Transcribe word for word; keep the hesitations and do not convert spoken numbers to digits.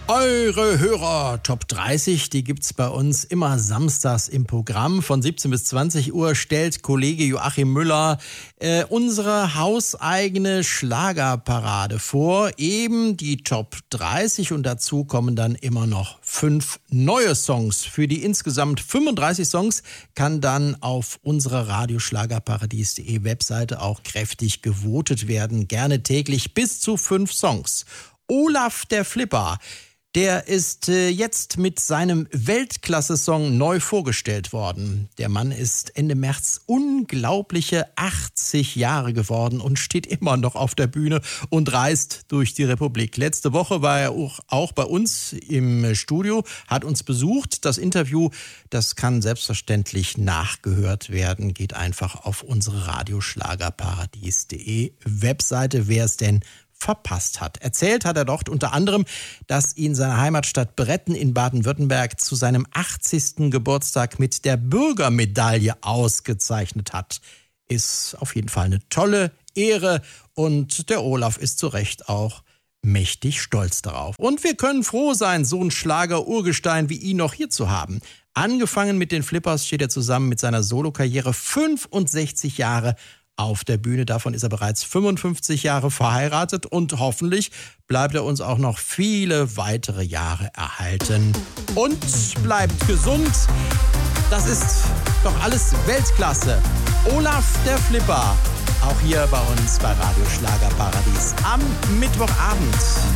Eure Hörer Top dreißig, die gibt's bei uns immer samstags im Programm. Von siebzehn bis zwanzig Uhr stellt Kollege Joachim Müller äh, unsere hauseigene Schlagerparade vor. Eben die Top dreißig und dazu kommen dann immer noch fünf neue Songs. Für die insgesamt fünfunddreißig Songs kann dann auf unserer radioschlagerparadies punkt de Webseite auch kräftig gewotet werden. Gerne täglich bis zu fünf Songs. Olaf der Flipper, der ist äh, jetzt mit seinem Weltklasse-Song neu vorgestellt worden. Der Mann ist Ende März unglaubliche achtzig Jahre geworden und steht immer noch auf der Bühne und reist durch die Republik. Letzte Woche war er auch, auch bei uns im Studio, hat uns besucht. Das Interview, das kann selbstverständlich nachgehört werden. Geht einfach auf unsere radioschlagerparadies punkt de Webseite, wer es denn verpasst hat. Erzählt hat er dort unter anderem, dass ihn seine Heimatstadt Bretten in Baden-Württemberg zu seinem achtzigsten Geburtstag mit der Bürgermedaille ausgezeichnet hat. Ist auf jeden Fall eine tolle Ehre und der Olaf ist zu Recht auch mächtig stolz darauf. Und wir können froh sein, so ein Schlager-Urgestein wie ihn noch hier zu haben. Angefangen mit den Flippers steht er zusammen mit seiner Solokarriere fünfundsechzig Jahre auf der Bühne. Davon ist er bereits fünfundfünfzig Jahre verheiratet und hoffentlich bleibt er uns auch noch viele weitere Jahre erhalten. Und bleibt gesund. Das ist doch alles Weltklasse. Olaf der Flipper, auch hier bei uns bei Radio Schlagerparadies am Mittwochabend.